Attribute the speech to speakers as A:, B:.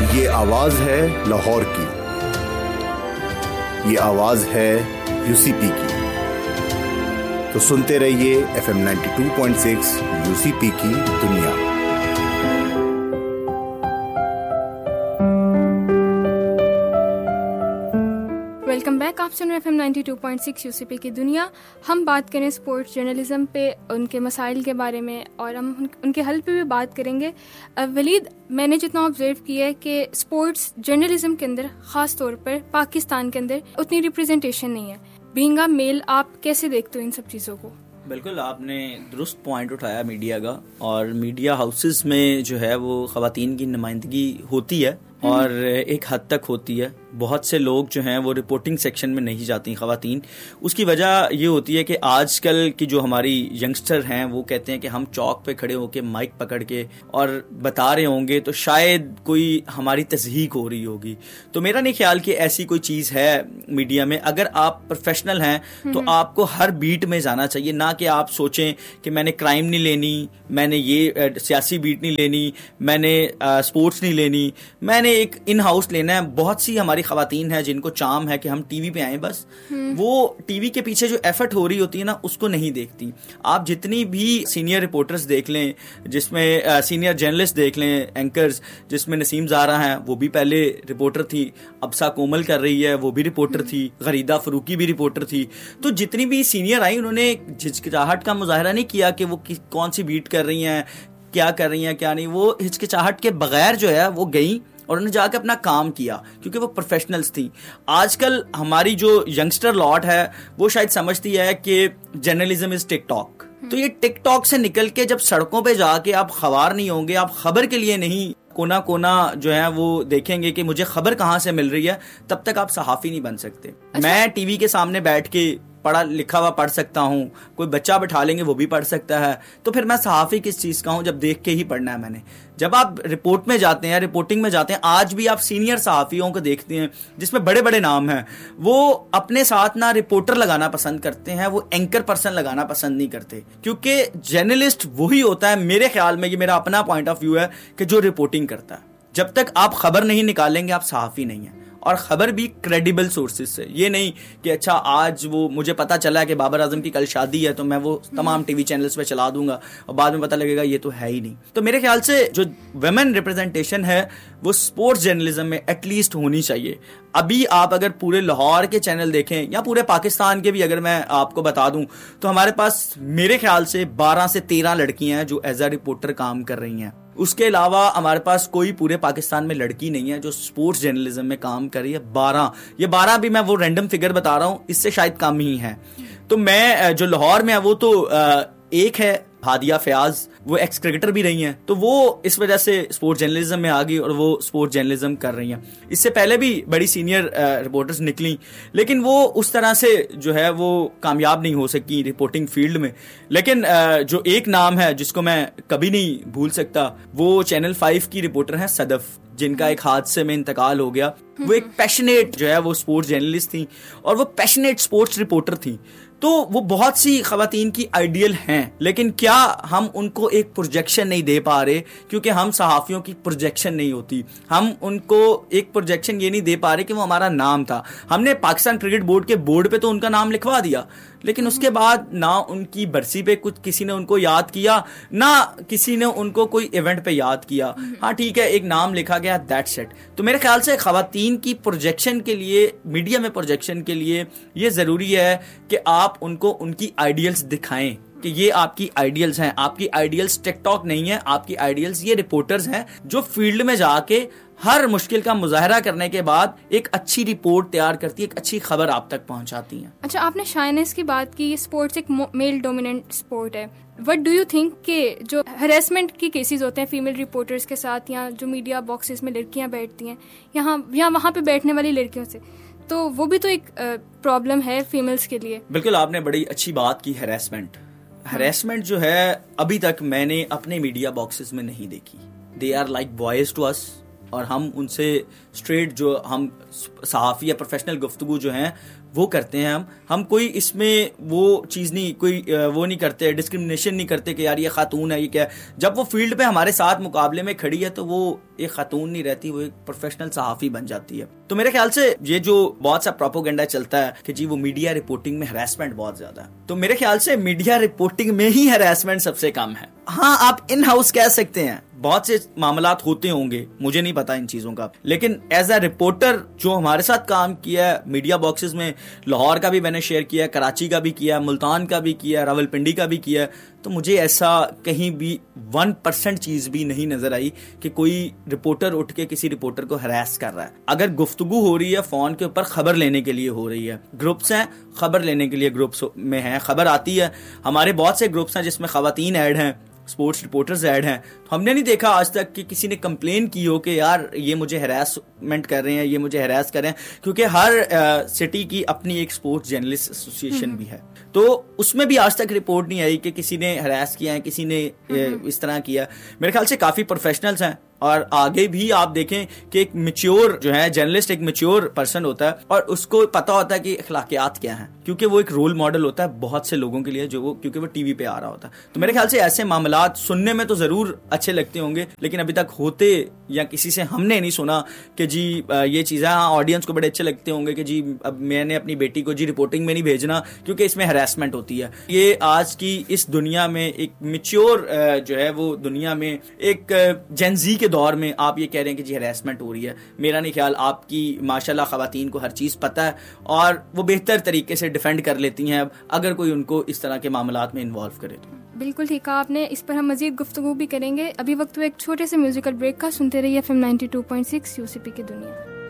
A: ये आवाज है लाहौर की, ये आवाज है यूसीपी की। तो सुनते रहिए FM 92.6 यूसीपी की दुनिया।
B: Welcome back. आप सुन रहे FM 92.6 यूसीपी की दुनिया। हम बात करें स्पोर्ट्स जर्नलिज्म पे, उनके मसाइल के बारे में, और हम उनके हल पे भी बात करेंगे। वलीद, मैंने जितना ऑब्जर्व किया है कि स्पोर्ट्स जर्नलिज्म के अंदर, ख़ास तौर पर पाकिस्तान के अंदर, उतनी रिप्रेजेंटेशन नहीं है। बीइंग अ मेल, आप कैसे देखते हो इन सब चीज़ों को?
C: बिल्कुल, आपने दुरुस्त पॉइंट उठाया मीडिया का। और मीडिया हाउसेस में जो है वो ख़वातीन की नुमाइंदगी होती है और एक हद तक होती है। बहुत से लोग जो हैं वो रिपोर्टिंग सेक्शन में नहीं जाती ख़वातीन। उसकी वजह ये होती है कि आजकल की जो हमारी यंगस्टर हैं वो कहते हैं कि हम चौक पे खड़े होकर माइक पकड़ के और बता रहे होंगे तो शायद कोई हमारी तज़हीक हो रही होगी। तो मेरा नहीं ख्याल कि ऐसी कोई चीज़ है मीडिया में। अगर आप प्रोफेशनल हैं तो आपको हर बीट में जाना चाहिए, ना कि आप सोचें कि मैंने क्राइम नहीं लेनी, मैंने ये सियासी बीट नहीं लेनी, मैंने स्पोर्ट्स नहीं लेनी, मैंने एक इन हाउस लेना है। बहुत सी हमारी खवातीन है जिनको चाम है कि हम टीवी पे आए, बस वो टीवी के पीछे जो एफर्ट हो रही होती है ना उसको नहीं देखती। आप जितनी भी सीनियर रिपोर्टर्स देख लें, जिसमें सीनियर जर्नलिस्ट देख लें, एंकर्स, जिसमें नसीम ज़ारा हैं वो भी पहले रिपोर्टर थी, अब्सा कोमल कर रही है वो भी रिपोर्टर थी, गरीदा फरूकी भी रिपोर्टर थी। तो जितनी भी सीनियर आई उन्होंने झिझकिचाहट का मुजाहरा नहीं किया कि वो कौन सी बीट कर रही हैं, क्या कर रही हैं, क्या नहीं। वो हिचकिचाहट के बगैर जो है वो गई और उन्होंने जाके अपना काम किया क्योंकि वो प्रोफेशनल्स थी। आजकल हमारी जो यंगस्टर लॉट है वो शायद समझती है कि जर्नलिज्म इज टिकटॉक। तो ये टिकटॉक से निकल के जब सड़कों पे जाके आप खबर नहीं होंगे, आप खबर के लिए नहीं कोना कोना जो है वो देखेंगे कि मुझे खबर कहाँ से मिल रही है, तब तक आप सहाफ़ी नहीं बन सकते। मैं टीवी के सामने बैठ के पढ़ा लिखा हुआ पढ़ सकता हूँ, कोई बच्चा बिठा लेंगे वो भी पढ़ सकता है, तो फिर मैं सहाफ़ी किस चीज़ का हूँ जब देख के ही पढ़ना है मैंने। जब आप रिपोर्ट में जाते हैं, रिपोर्टिंग में जाते हैं, आज भी आप सीनियर सहाफ़ियों को देखते हैं जिसमें बड़े बड़े नाम हैं, वो अपने साथ ना रिपोर्टर लगाना पसंद करते हैं, वो एंकर पर्सन लगाना पसंद नहीं करते। क्योंकि जर्नलिस्ट वही होता है, मेरे ख्याल में, ये मेरा अपना पॉइंट ऑफ व्यू है, कि जो रिपोर्टिंग करता है। जब तक आप खबर नहीं निकालेंगे आप सहाफ़ी नहीं है। और खबर भी क्रेडिबल सोर्सेज से, ये नहीं कि अच्छा आज वो मुझे पता चला कि बाबर आजम की कल शादी है तो मैं वो तमाम टीवी चैनल्स पे चला दूंगा और बाद में पता लगेगा ये तो है ही नहीं। तो मेरे ख्याल से जो वुमेन रिप्रेजेंटेशन है वो स्पोर्ट्स जर्नलिज्म में एटलीस्ट होनी चाहिए। अभी आप अगर पूरे लाहौर के चैनल देखें या पूरे पाकिस्तान के भी अगर मैं आपको बता दूं तो हमारे पास मेरे ख्याल से 12 से 13 लड़कियां हैं जो एज अ रिपोर्टर काम कर रही हैं। उसके अलावा हमारे पास कोई पूरे पाकिस्तान में लड़की नहीं है जो स्पोर्ट्स जर्नलिज्म में काम कर रही है। 12, ये 12 भी मैं वो रैंडम फिगर बता रहा हूँ, इससे शायद कम ही है। तो मैं जो लाहौर में है वो तो एक है हादिया फयाज, वो एक्स क्रिकेटर भी रही हैं, तो वो इस वजह से स्पोर्ट्स जर्नलिज्म में आ गई और वो स्पोर्ट्स जर्नलिज्म कर रही हैं। इससे पहले भी बड़ी सीनियर रिपोर्टर्स निकली, लेकिन वो उस तरह से जो है वो कामयाब नहीं हो सकी रिपोर्टिंग फील्ड में। लेकिन जो एक नाम है जिसको मैं कभी नहीं भूल सकता, वो चैनल 5 की रिपोर्टर हैं सदफ, जिनका एक हादसे में इंतकाल हो गया। वो एक पैशनेट जो है वो स्पोर्ट्स जर्नलिस्ट थी और वो पैशनेट स्पोर्ट्स रिपोर्टर थी। तो वो बहुत सी खवातीन की आइडियल हैं, लेकिन क्या हम उनको एक प्रोजेक्शन नहीं दे पा रहे? क्योंकि हम सहाफ़ियों की प्रोजेक्शन नहीं होती। हम उनको एक प्रोजेक्शन ये नहीं दे पा रहे कि वो हमारा नाम था। हमने पाकिस्तान क्रिकेट बोर्ड के बोर्ड पे तो उनका नाम लिखवा दिया, लेकिन उसके बाद ना उनकी बरसी पे कुछ किसी ने उनको याद किया, ना किसी ने उनको कोई इवेंट पे याद किया। हाँ ठीक है, एक नाम लिखा गया, दैट्स इट। तो मेरे ख्याल से खवातीन की प्रोजेक्शन के लिए, मीडिया में प्रोजेक्शन के लिए ये ज़रूरी है कि आप उनको उनकी आइडियल्स दिखाएं कि ये आपकी आइडियल्स हैं। आपकी आइडियल्स टिकटॉक नहीं है, आपकी आइडियल्स ये रिपोर्टर्स हैं जो फील्ड में जाके हर मुश्किल का मुजाहरा करने के बाद एक अच्छी रिपोर्ट तैयार करती है, एक अच्छी खबर आप तक पहुंचाती हैं।
B: अच्छा, आपने शाइनेस की बात की। स्पोर्ट्स एक मेल डोमिनेंट स्पोर्ट है। व्हाट डू यू थिंक कि जो हरेसमेंट की केसेस होते हैं फीमेल रिपोर्टर्स के साथ, या जो मीडिया बॉक्सेस में लड़कियां बैठती हैं यहाँ वहाँ पे बैठने वाली लड़कियों से, तो वो भी तो एक प्रॉब्लम है फीमेल्स के लिए।
C: बिल्कुल, आपने बड़ी अच्छी बात की। हैरेसमेंट जो है अभी तक मैंने अपने मीडिया बॉक्सेस में नहीं देखी। They are like boys to us. और हम उनसे स्ट्रेट जो हम सहाफ़ी या प्रोफेशनल गुफ्तगू जो हैं वो करते हैं। हम कोई इसमें वो चीज़ नहीं, कोई वो नहीं करते, डिस्क्रिमिनेशन नहीं करते कि यार ये खातून है, ये क्या है। जब वो फील्ड पे हमारे साथ मुकाबले में खड़ी है तो वो एक खातून नहीं रहती, वो एक प्रोफेशनल सहाफ़ी बन जाती है। तो मेरे ख्याल से ये जो बहुत सा प्रोपोगेंडा चलता है कि जी वो मीडिया रिपोर्टिंग में हरासमेंट बहुत ज्यादा है, तो मेरे ख्याल से मीडिया रिपोर्टिंग में ही हरासमेंट सबसे कम है। हाँ, आप इन हाउस कह सकते हैं, बहुत से मामलात होते होंगे, मुझे नहीं पता इन चीजों का, लेकिन एज अ रिपोर्टर जो हमारे साथ काम किया है मीडिया बॉक्सेस में, लाहौर का भी मैंने शेयर किया, कराची का भी किया, मुल्तान का भी किया, रावलपिंडी का भी किया, तो मुझे ऐसा कहीं भी 1% चीज भी नहीं नजर आई कि कोई रिपोर्टर उठ के किसी रिपोर्टर को हरास कर रहा है। अगर गुफ्तगू हो रही है फोन के ऊपर, खबर लेने के लिए हो रही है, ग्रुप्स हैं खबर लेने के लिए, ग्रुप्स में है, खबर आती है, हमारे बहुत से ग्रुप्स हैं जिसमें खवातीन ऐड हैं, स्पोर्ट्स रिपोर्टर्स ऐड हैं, तो हमने नहीं देखा आज तक कि किसी ने कंप्लेन की हो कि यार ये मुझे हरासमेंट कर रहे हैं, ये मुझे हरास कर रहे हैं, क्योंकि हर सिटी की अपनी एक स्पोर्ट्स जर्नलिस्ट एसोसिएशन भी है, तो उसमें भी आज तक रिपोर्ट नहीं आई कि किसी ने हरास किया है, किसी ने इस तरह किया। मेरे ख्याल से काफी प्रोफेशनल्स हैं, और आगे भी आप देखें कि एक मैच्योर जो है जर्नलिस्ट, एक मैच्योर पर्सन होता है और उसको पता होता है कि अखलाकियात क्या हैं, क्योंकि वो एक रोल मॉडल होता है बहुत से लोगों के लिए, जो वो क्योंकि वो टीवी पे आ रहा होता है। तो मेरे ख्याल से ऐसे मामलात सुनने में तो जरूर अच्छे लगते होंगे, लेकिन अभी तक होते या किसी से हमने नहीं सुना कि जी ये चीज़ें, हाँ ऑडियंस को बड़े अच्छे लगते होंगे कि जी अब मैंने अपनी बेटी को जी रिपोर्टिंग में नहीं भेजना क्योंकि इसमें हरासमेंट होती है। ये आज की इस दुनिया में, एक मैच्योर जो है वो दुनिया में, एक जेनजी के दौर में आप ये कह रहे हैं कि जी हरासमेंट हो रही है, मेरा नहीं ख्याल। आपकी माशाल्लाह खवातीन को हर चीज़ पता है और वो बेहतर तरीके से डिफेंड कर लेती हैं अगर कोई उनको इस तरह के मामलात में इन्वॉल्व करे तो।
B: बिल्कुल ठीक कहा आपने, इस पर हम मजीद गुफ्तगू भी करेंगे। अभी वक्त हुआ एक छोटे से म्यूजिकल ब्रेक का, सुनते रहिए FM 92.6 यूसीपी की दुनिया।